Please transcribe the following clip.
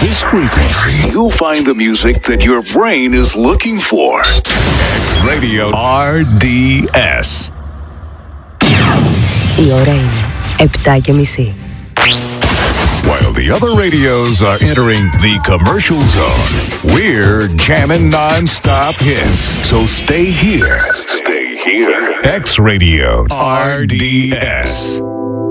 this frequency, you'll find the music that your brain is looking for. X Radio RDS. Η ώρα είναι 7:30. While the other radios are entering the commercial zone, we're jamming non-stop hits. So stay here. Stay here. X Radio RDS.